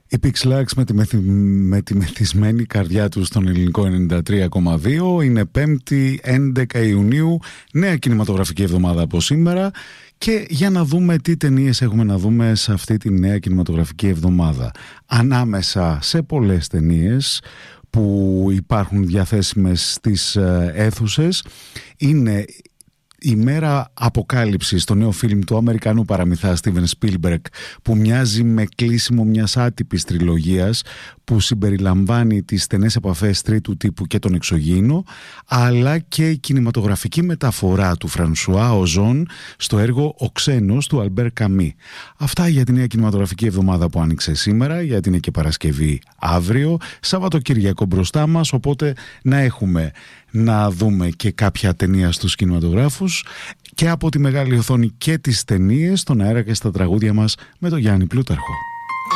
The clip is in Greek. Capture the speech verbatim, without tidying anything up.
Η Pixelax με τη, μεθυ... με τη μεθυσμένη καρδιά του στον ελληνικό ενενήντα τρία κόμμα δύο. Είναι πέμπτη έντεκα Ιουνίου, νέα κινηματογραφική εβδομάδα από σήμερα. Και για να δούμε τι ταινίες έχουμε να δούμε σε αυτή τη νέα κινηματογραφική εβδομάδα. Ανάμεσα σε πολλές ταινίες που υπάρχουν διαθέσιμες στις αίθουσες είναι η μέρα αποκάλυψης, το νέο φιλμ του Αμερικανού παραμυθά Steven Spielberg, που μοιάζει με κλείσιμο μιας άτυπης τριλογίας που συμπεριλαμβάνει τις στενές επαφές τρίτου τύπου και τον εξωγήινο, αλλά και η κινηματογραφική μεταφορά του Φρανσουά Οζόν στο έργο «Ο Ξένος» του Αλμπέρ Καμί. Αυτά για τη νέα κινηματογραφική εβδομάδα που άνοιξε σήμερα, γιατί είναι και Παρασκευή αύριο, Σαββατοκύριακο μπροστά μας, οπότε να έχουμε να δούμε και κάποια ταινία στους κινηματογράφους και από τη μεγάλη οθόνη και τις ταινίες στον αέρα και στα τραγούδια μας με τον Γιάννη Πλούταρχο.